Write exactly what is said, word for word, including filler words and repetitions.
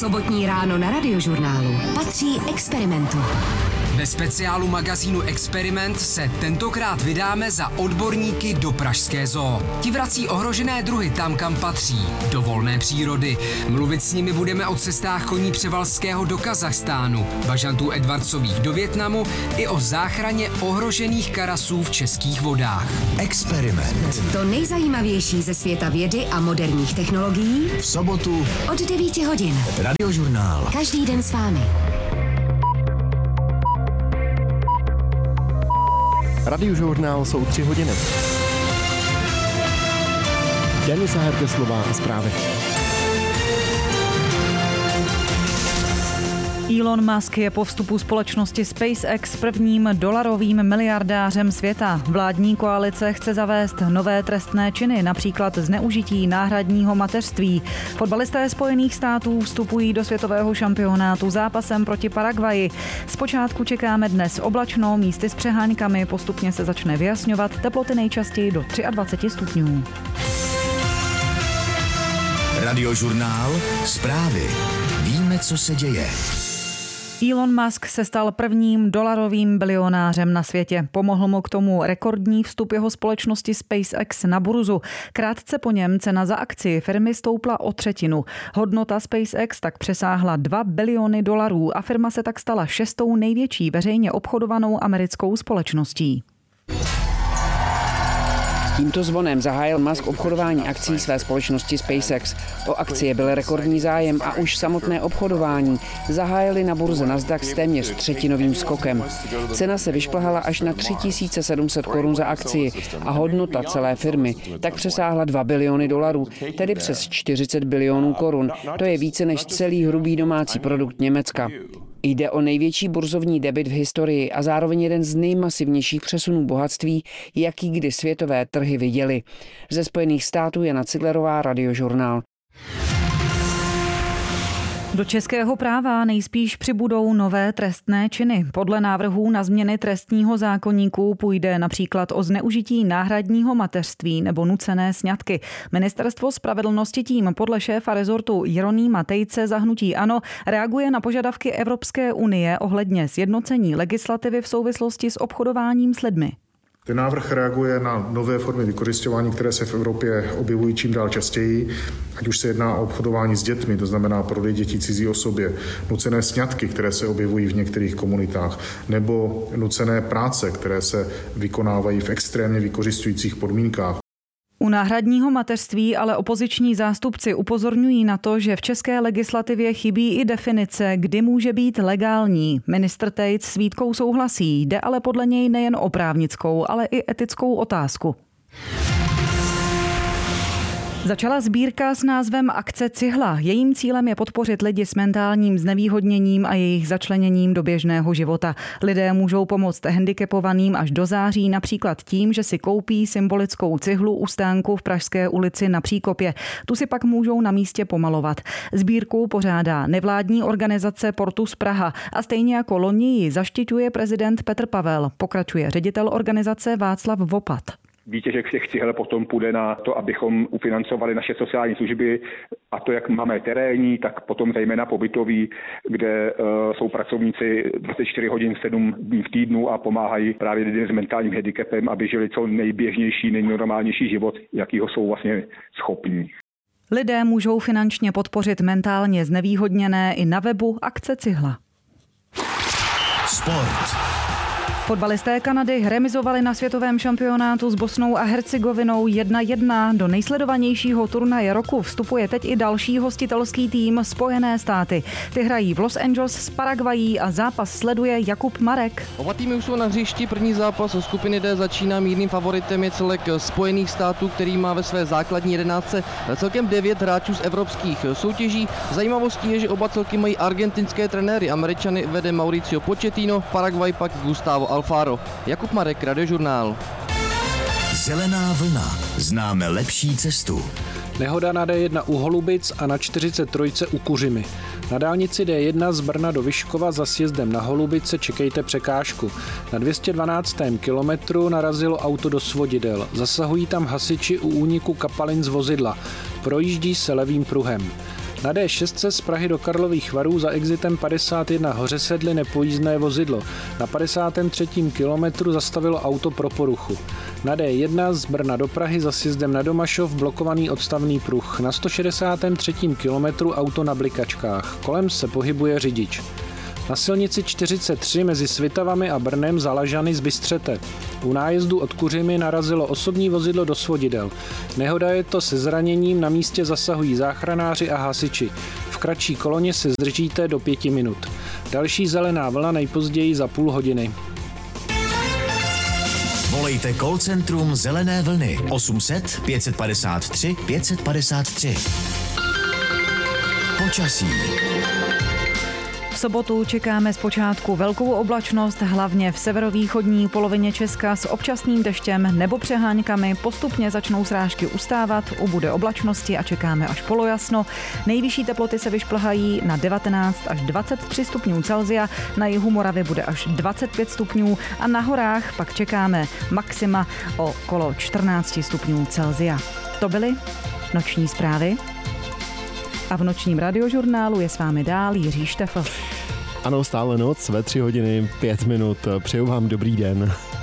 Sobotní ráno na Radiožurnálu patří Experimentu. Ve speciálu magazínu Experiment se tentokrát vydáme za odborníky do pražské zoo. Ti vrací ohrožené druhy tam, kam patří, do volné přírody. Mluvit s nimi budeme o cestách koní Převalského do Kazachstánu, bažantů Edwardsových do Vietnamu i o záchraně ohrožených karasů v českých vodách. Experiment. To nejzajímavější ze světa vědy a moderních technologií V sobotu od devíti hodin. Radiožurnál. Každý den s vámi. Radiožurnál jsou tři hodiny. Denisa Herteslová a zprávy. Elon Musk je po vstupu společnosti SpaceX prvním dolarovým miliardářem světa. Vládní koalice chce zavést nové trestné činy, například zneužití náhradního mateřství. Fotbalisté Spojených států vstupují do světového šampionátu zápasem proti Paraguayi. Zpočátku čekáme dnes oblačno, místy s přeháňkami, postupně se začne vyjasňovat, teploty nejčastěji do dvacet tři stupňů. Radiožurnál. Zprávy. Víme, co se děje. Elon Musk se stal prvním dolarovým bilionářem na světě. Pomohl mu k tomu rekordní vstup jeho společnosti SpaceX na burzu. Krátce po něm cena za akci firmy stoupla o třetinu. Hodnota SpaceX tak přesáhla dva biliony dolarů a firma se tak stala šestou největší veřejně obchodovanou americkou společností. Tímto zvonem zahájil Musk obchodování akcí své společnosti SpaceX. O akcie byl rekordní zájem a už samotné obchodování zahájili na burze Nasdaq s téměř třetinovým skokem. Cena se vyšplhala až na tři tisíce sedm set korun za akcii a hodnota celé firmy tak přesáhla dva biliony dolarů, tedy přes čtyřicet bilionů korun. To je více než celý hrubý domácí produkt Německa. Jde o největší burzovní debit v historii a zároveň jeden z nejmasivnějších přesunů bohatství, jaký kdy světové trhy viděly. Ze Spojených států Jana Ciglerová, Radiožurnál. Do českého práva nejspíš přibudou nové trestné činy. Podle návrhů na změny trestního zákoníku půjde například o zneužití náhradního mateřství nebo nucené sňatky. Ministerstvo spravedlnosti tím podle šéfa rezortu Jeronýma Tejce za hnutí ANO reaguje na požadavky Evropské unie ohledně sjednocení legislativy v souvislosti s obchodováním s lidmi. Ten návrh reaguje na nové formy vykořisťování, které se v Evropě objevují čím dál častěji, ať už se jedná o obchodování s dětmi, to znamená prodej dětí cizí osobě, nucené sňatky, které se objevují v některých komunitách, nebo nucené práce, které se vykonávají v extrémně vykořisťujících podmínkách. U náhradního mateřství ale opoziční zástupci upozorňují na to, že v české legislativě chybí i definice, kdy může být legální. Ministr Tejc s výtkou souhlasí, jde ale podle něj nejen o právnickou, ale i etickou otázku. Začala sbírka s názvem Akce Cihla. Jejím cílem je podpořit lidi s mentálním znevýhodněním a jejich začleněním do běžného života. Lidé můžou pomoct handicapovaným až do září, například tím, že si koupí symbolickou cihlu u stánku v Pražské ulici na Příkopě. Tu si pak můžou na místě pomalovat. Sbírku pořádá nevládní organizace Portus Praha a stejně jako loni ji zaštiťuje prezident Petr Pavel. Pokračuje ředitel organizace Václav Vopat. Výtěžek těch cihel potom půjde na to, abychom ufinancovali naše sociální služby, a to jak máme terénní, tak potom zejména pobytový, kde uh, jsou pracovníci dvacet čtyři hodin sedm dní v týdnu a pomáhají právě lidem s mentálním handicapem, aby žili co nejběžnější, nejnormálnější život, jakýho jsou vlastně schopní. Lidé můžou finančně podpořit mentálně znevýhodněné i na webu Akce Cihla. Sport. Fotbalisté Kanady remizovali na světovém šampionátu s Bosnou a Hercegovinou jedna jedna. Do nejsledovanějšího turnaje roku vstupuje teď i další hostitelský tým Spojené státy. Ty hrají v Los Angeles s Paraguayí a zápas sleduje Jakub Marek. Oba týmy už jsou na hřišti, první zápas skupiny D začíná, mírným favoritem je celek Spojených států, který má ve své základní jedenáctce celkem devět hráčů z evropských soutěží. Zajímavostí je, že oba celky mají argentinské trenéry. Američany vede Mauricio Pochettino, Paraguay pak Gustavo Alfaro. Jakub Marek, Radiožurnál. Zelená vlna. Známe lepší cestu. Nehoda na D jedna u Holubic a na čtyřicet tři u Kuřimy. Na dálnici D jedna z Brna do Vyškova za sjezdem na Holubice čekejte překážku. Na dvě stě dvanáctém kilometru narazilo auto do svodidel. Zasahují tam hasiči u úniku kapalin z vozidla. Projíždí se levým pruhem. Na D šest z Prahy do Karlových Varů za exitem padesát jedna Hořesedly nepojízdné vozidlo. Na padesátém třetím kilometru zastavilo auto pro poruchu. Na D jedna z Brna do Prahy za sjezdem na Domašov blokovaný odstavný pruh. Na sto šedesátém třetím kilometru auto na blikačkách. Kolem se pohybuje řidič. Na silnici čtyřicet tři mezi Svitavami a Brnem za Lažany z Bystřete. U nájezdu od Kuřimy narazilo osobní vozidlo do svodidel. Nehoda je to se zraněním, na místě zasahují záchranáři a hasiči. V kratší koloně se zdržíte do pěti minut. Další zelená vlna nejpozději za půl hodiny. Volejte call centrum Zelené vlny osm set pět padesát tři pět padesát tři. Počasí. V sobotu čekáme zpočátku velkou oblačnost, hlavně v severovýchodní polovině Česka s občasným deštěm nebo přeháňkami. Postupně začnou srážky ustávat, ubude oblačnosti a čekáme až polojasno. Nejvyšší teploty se vyšplhají na devatenáct až dvacet tři stupňů Celsia, na jihu Moravy bude až dvacet pět stupňů a na horách pak čekáme maxima okolo čtrnáct stupňů Celsia. To byly noční zprávy. A v nočním radiožurnálu je s vámi dál Jiří Štefl. Ano, stále noc ve tři hodiny pět minut. Přeju vám dobrý den.